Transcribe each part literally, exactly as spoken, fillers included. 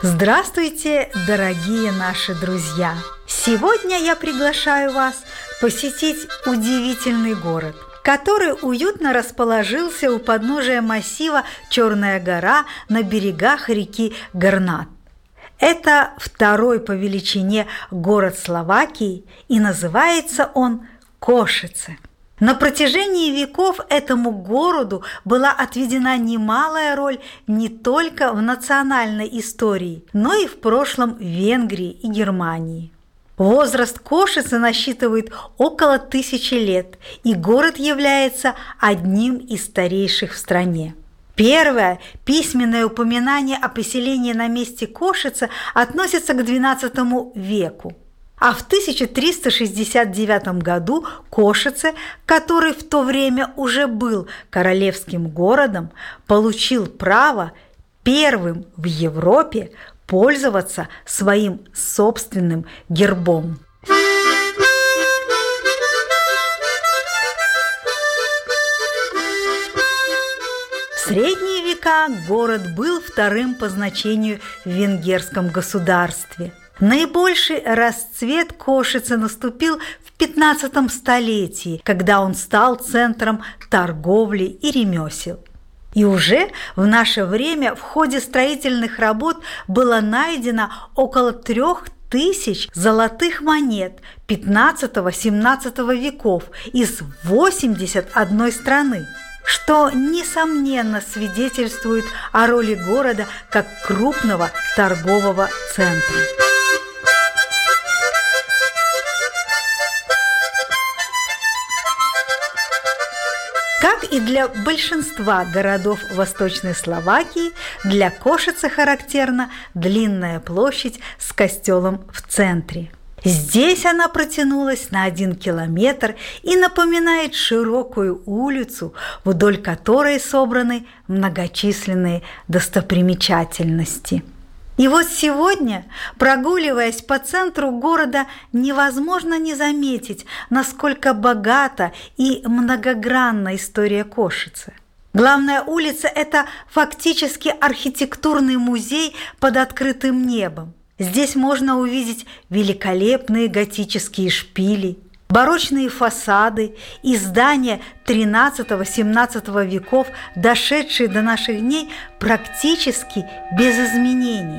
Здравствуйте, дорогие наши друзья! Сегодня я приглашаю вас посетить удивительный город, который уютно расположился у подножия массива Черная гора на берегах реки Гарнат. Это второй по величине город Словакии, и называется он Кошице. На протяжении веков этому городу была отведена немалая роль не только в национальной истории, но и в прошлом Венгрии и Германии. Возраст Кошицы насчитывает около тысячи лет, и город является одним из старейших в стране. Первое письменное упоминание о поселении на месте Кошицы относится к двенадцатому веку. А в тысяча триста шестьдесят девятом году Кошице, который в то время уже был королевским городом, получил право первым в Европе пользоваться своим собственным гербом. В средние века город был вторым по значению в венгерском государстве. Наибольший расцвет Кошицы наступил в пятнадцатом столетии, когда он стал центром торговли и ремесел. И уже в наше время в ходе строительных работ было найдено около трех тысяч золотых монет пятнадцатого-семнадцатого веков из восьмидесяти одной страны, что, несомненно, свидетельствует о роли города как крупного торгового центра. Как и для большинства городов Восточной Словакии, для Кошицы характерна длинная площадь с костелом в центре. Здесь она протянулась на один километр и напоминает широкую улицу, вдоль которой собраны многочисленные достопримечательности. И вот сегодня, прогуливаясь по центру города, невозможно не заметить, насколько богата и многогранна история Кошицы. Главная улица – это фактически архитектурный музей под открытым небом. Здесь можно увидеть великолепные готические шпили, барочные фасады и здания тринадцатого-семнадцатого веков, дошедшие до наших дней практически без изменений.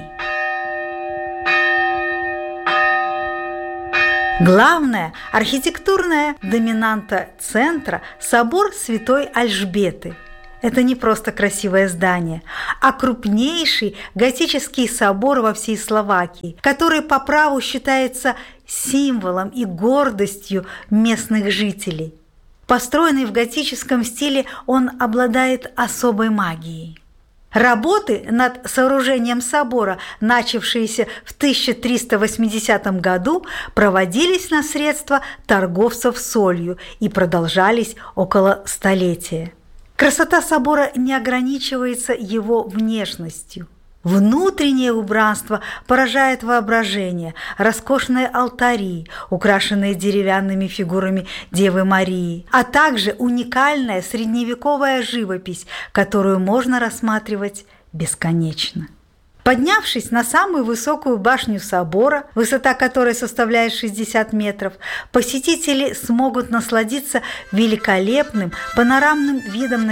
Главная архитектурная доминанта центра – собор Святой Альжбеты. Это не просто красивое здание, а крупнейший готический собор во всей Словакии, который по праву считается символом и гордостью местных жителей. Построенный в готическом стиле, он обладает особой магией. Работы над сооружением собора, начавшиеся в тысяча триста восьмидесятом году, проводились на средства торговцев солью и продолжались около столетия. Красота собора не ограничивается его внешностью. Внутреннее убранство поражает воображение, роскошные алтари, украшенные деревянными фигурами Девы Марии, а также уникальная средневековая живопись, которую можно рассматривать бесконечно. Поднявшись на самую высокую башню собора, высота которой составляет шестьдесят метров, посетители смогут насладиться великолепным панорамным видом на